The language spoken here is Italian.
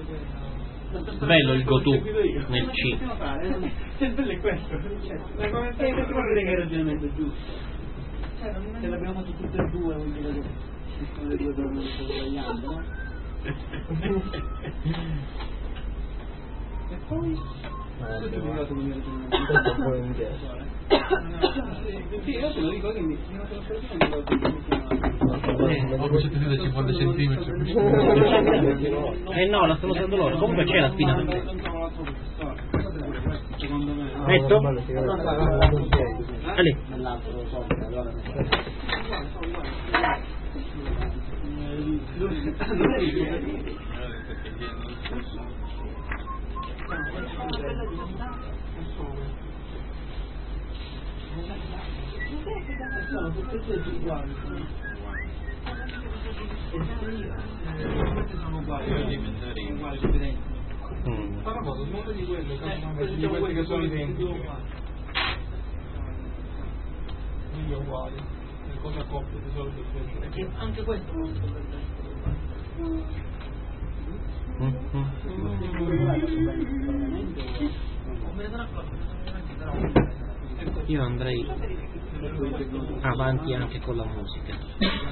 Bello il go-to nel C. Il bello è questo. Ma come stai a capire che è il ragionamento giusto? Se l'abbiamo fatto tutte e due, vuol dire che ci sono le due per non sbagliando, no? E poi? Questo è arrivato con il ragionamento. Sì, io te lo dico che mi sono Ho sentito da 50 centimetri. No, la stanno usando loro. Comunque c'è la spina per me. Secondo me. Metto? Ali. Sono tutte e due uguali. Sono uguali, evidenti. Fare una cosa, smonta di quello, di quelli che sono identici. Meglio uguali, le cose a coppia di solito. Perché anche questo non so Io andrei avanti anche con la musica.